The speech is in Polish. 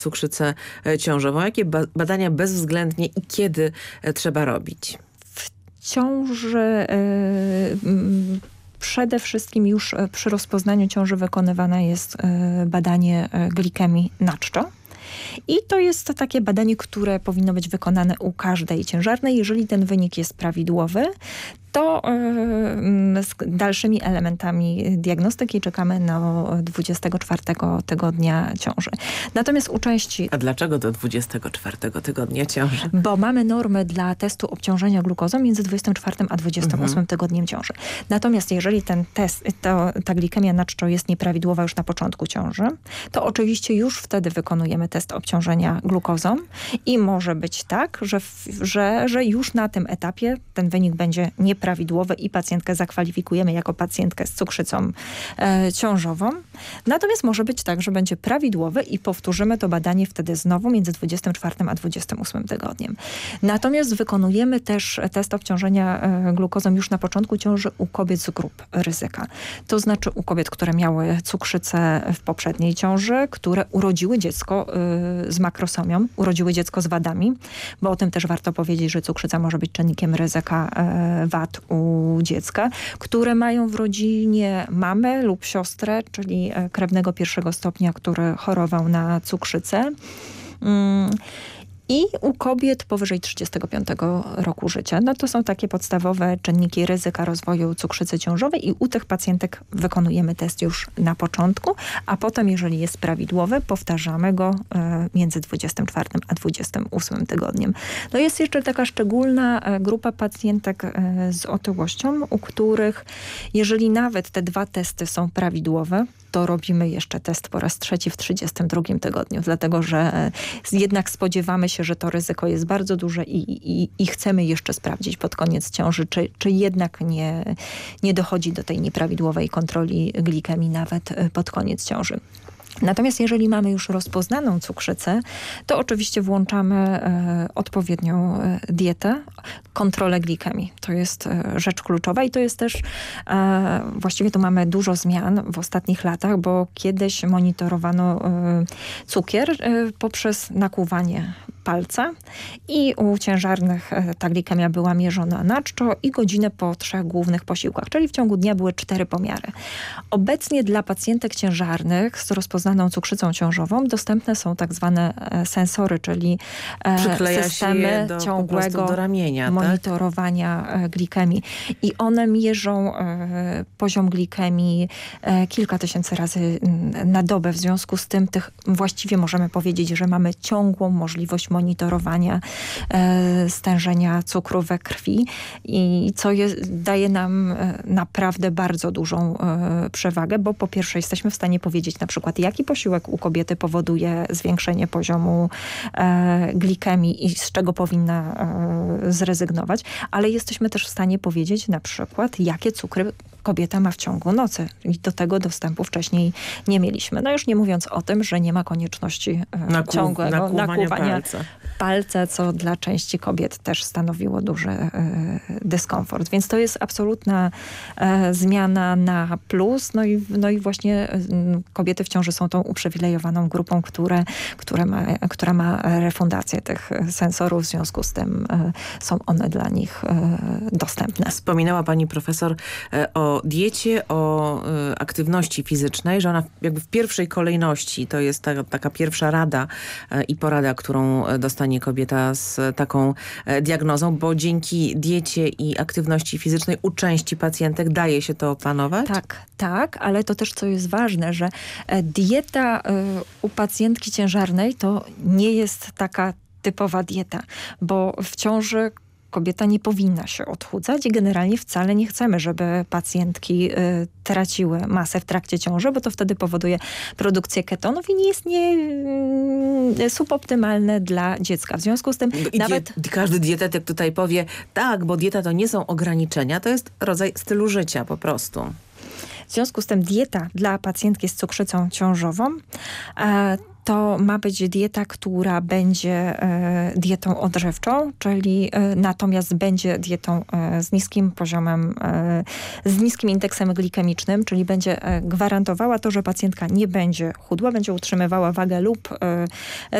cukrzycę ciążową? Jakie badania bezwzględnie i kiedy trzeba robić? W ciąży przede wszystkim już przy rozpoznaniu ciąży wykonywane jest badanie glikemii na czczo. I to jest takie badanie, które powinno być wykonane u każdej ciężarnej. Jeżeli ten wynik jest prawidłowy, to z dalszymi elementami diagnostyki czekamy na 24 tygodnia ciąży. Natomiast u części... A dlaczego do 24 tygodnia ciąży? Bo mamy normę dla testu obciążenia glukozą między 24 a 28 tygodniem ciąży. Natomiast jeżeli ten test, ta glikemia na czczo jest nieprawidłowa już na początku ciąży, to oczywiście już wtedy wykonujemy test obciążenia glukozą i może być tak, że już na tym etapie ten wynik będzie nieprawidłowy i pacjentkę zakwalifikujemy jako pacjentkę z cukrzycą ciążową. Natomiast może być tak, że będzie prawidłowy i powtórzymy to badanie wtedy znowu między 24 a 28 tygodniem. Natomiast wykonujemy też test obciążenia glukozą już na początku ciąży u kobiet z grup ryzyka. To znaczy u kobiet, które miały cukrzycę w poprzedniej ciąży, które urodziły dziecko z makrosomią, urodziły dziecko z wadami, bo o tym też warto powiedzieć, że cukrzyca może być czynnikiem ryzyka wad u dziecka, które mają w rodzinie mamę lub siostrę, czyli krewnego pierwszego stopnia, który chorował na cukrzycę. I u kobiet powyżej 35 roku życia. No to są takie podstawowe czynniki ryzyka rozwoju cukrzycy ciążowej i u tych pacjentek wykonujemy test już na początku, a potem, jeżeli jest prawidłowy, powtarzamy go między 24 a 28 tygodniem. No jest jeszcze taka szczególna grupa pacjentek z otyłością, u których jeżeli nawet te dwa testy są prawidłowe, to robimy jeszcze test po raz trzeci w 32 tygodniu, dlatego że jednak spodziewamy się, że to ryzyko jest bardzo duże i chcemy jeszcze sprawdzić pod koniec ciąży, czy jednak nie dochodzi do tej nieprawidłowej kontroli glikemii nawet pod koniec ciąży. Natomiast jeżeli mamy już rozpoznaną cukrzycę, to oczywiście włączamy odpowiednią dietę, kontrolę glikemii. To jest rzecz kluczowa i to jest też, właściwie tu mamy dużo zmian w ostatnich latach, bo kiedyś monitorowano cukier poprzez nakłuwanie palca i u ciężarnych ta glikemia była mierzona na czczo i godzinę po 3 głównych posiłkach, czyli w ciągu dnia były 4 pomiary. Obecnie dla pacjentek ciężarnych z rozpoznaną cukrzycą ciążową dostępne są tak zwane sensory, czyli systemy ciągłego do ramienia, monitorowania glikemii. I one mierzą poziom glikemii kilka tysięcy razy na dobę. W związku z tym właściwie możemy powiedzieć, że mamy ciągłą możliwość monitorowania stężenia cukru we krwi i co daje nam naprawdę bardzo dużą przewagę, bo po pierwsze jesteśmy w stanie powiedzieć na przykład, jaki posiłek u kobiety powoduje zwiększenie poziomu glikemii i z czego powinna zrezygnować, ale jesteśmy też w stanie powiedzieć na przykład, jakie cukry kobieta ma w ciągu nocy. I do tego dostępu wcześniej nie mieliśmy. No już nie mówiąc o tym, że nie ma konieczności ciągłego nakłuwania palca, co dla części kobiet też stanowiło duży dyskomfort. Więc to jest absolutna zmiana na plus. No i właśnie kobiety w ciąży są tą uprzywilejowaną grupą, która ma refundację tych sensorów. W związku z tym są one dla nich dostępne. Wspominała pani profesor o diecie, o aktywności fizycznej, że ona jakby w pierwszej kolejności to jest taka pierwsza rada i porada, którą dostanie kobieta z taką diagnozą, bo dzięki diecie i aktywności fizycznej u części pacjentek daje się to opanować? Tak, ale to też co jest ważne, że dieta u pacjentki ciężarnej to nie jest taka typowa dieta, bo w ciąży kobieta nie powinna się odchudzać i generalnie wcale nie chcemy, żeby pacjentki traciły masę w trakcie ciąży, bo to wtedy powoduje produkcję ketonów i nie jest suboptymalne dla dziecka. W związku z tym każdy dietetyk tutaj powie, tak, bo dieta to nie są ograniczenia, to jest rodzaj stylu życia po prostu. W związku z tym dieta dla pacjentki z cukrzycą ciążową to ma być dieta, która będzie dietą odżywczą, czyli natomiast będzie dietą z niskim poziomem, z niskim indeksem glikemicznym, czyli będzie gwarantowała to, że pacjentka nie będzie chudła, będzie utrzymywała wagę lub